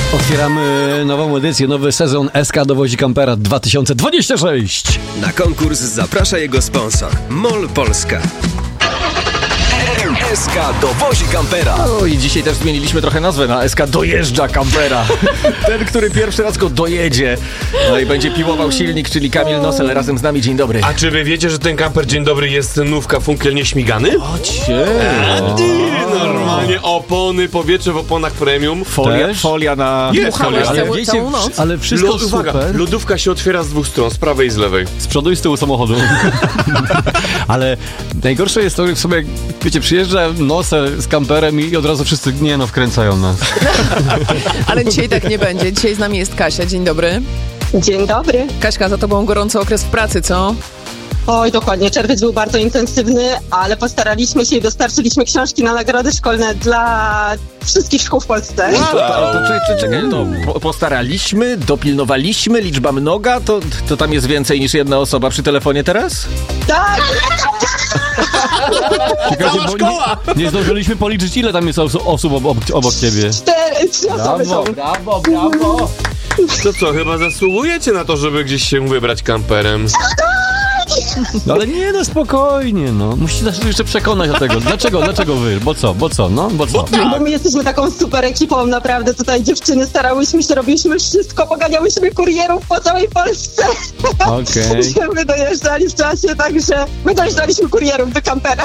Otwieramy nową edycję, nowy sezon SK dowozi kampera 2026. Na konkurs zaprasza jego sponsor MOL Polska. SK dowozi kampera. O, i dzisiaj też zmieniliśmy trochę nazwę na SK dojeżdża kampera. Ten, który pierwszy raz go dojedzie. No i będzie piłował silnik, czyli Kamil Nosel razem z nami. Dzień dobry. A czy wy wiecie, że ten kamper Dzień Dobry jest nówka Funkel nieśmigany? Normalnie opony, powietrze w oponach premium. Folia na... Jest folia. Ale wszystko Uwaga, super. lodówka się otwiera z dwóch stron, z prawej i z lewej. Z przodu i z tyłu samochodu. Ale najgorsze jest to, że w sobie, wiecie, przyjeżdża Nosel z kamperem i od razu wszyscy, wkręcają nas. Ale dzisiaj tak nie będzie. Dzisiaj z nami jest Kasia. Dzień dobry. Dzień dobry. Kaśka, za tobą gorący okres w pracy, co? Oj, dokładnie. Czerwiec był bardzo intensywny, ale postaraliśmy się i dostarczyliśmy książki na nagrody szkolne dla wszystkich szkół w Polsce. Czekaj, postaraliśmy, dopilnowaliśmy, liczba mnoga, to tam jest więcej niż jedna osoba przy telefonie teraz? Tak! Cała szkoła! Nie zdążyliśmy policzyć, ile tam jest osób obok ciebie. 3 osoby są. Brawo! To co, chyba zasługujecie na to, żeby gdzieś się wybrać kamperem? No ale spokojnie, musicie nas jeszcze przekonać do tego. Dlaczego wy? Bo co? Bo my jesteśmy taką super ekipą, naprawdę. Tutaj dziewczyny starałyśmy się, robiliśmy wszystko, poganiałyśmy kurierów po całej Polsce. Okej. Żeby dojeżdżali w czasie, także my dojeżdżaliśmy kurierów do kampera.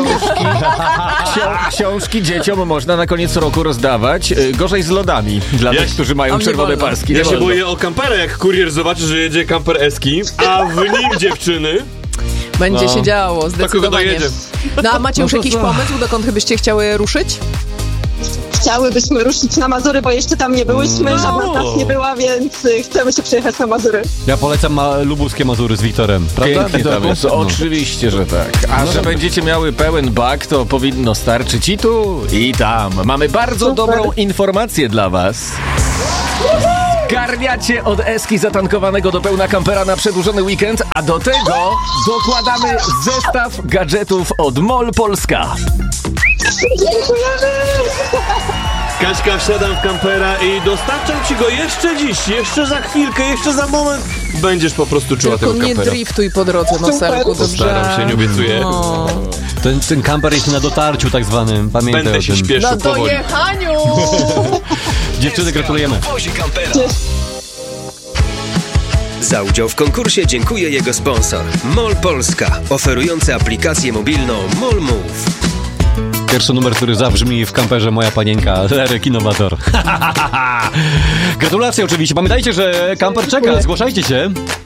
Książki dzieciom można na koniec roku rozdawać. Gorzej z lodami dla tych, którzy mają czerwone paski. Ja się boję o kampera, jak kurier zobaczy, że jedzie kamper Eski, a w nim dziewczyny. Będzie się działo, zdecydowanie. dojedzie. No a macie już jakiś pomysł, dokąd byście chciały ruszyć? Chciałybyśmy ruszyć na Mazury, bo jeszcze tam nie byłyśmy, żadna z nas nie była, więc chcemy się przyjechać na Mazury. Ja polecam lubuskie Mazury z Wiktorem. Prawda? Pięknie tam jest. Oczywiście, że tak. A że będziecie miały pełen bak, to powinno starczyć i tu, i tam. Mamy bardzo dobrą informację dla was. Garniacie od Eski zatankowanego do pełna kampera na przedłużony weekend, a do tego dokładamy zestaw gadżetów od MOL Polska. Dziękujemy! Kaśka, wsiadam w kampera i dostarczam ci go jeszcze dziś, jeszcze za chwilkę, jeszcze za moment. Będziesz po prostu czuła Tylko tego nie kampera. driftuj po drodze, Noselku, dobrze? Postaram się, nie obiecuję. No. Ten kamper jest na dotarciu tak zwanym. Pamiętaj Będę o się tym. śpieszył Na powoli. dojechaniu! Dziewczyny, gratulujemy. Dowozi kampera. Za udział w konkursie dziękuję jego sponsor MOL Polska, oferujący aplikację mobilną MOL Move. Pierwszy numer, który zabrzmi w kamperze moja panienka, Eryk Innowator. Gratulacje oczywiście. Pamiętajcie, że kamper czeka. Zgłaszajcie się.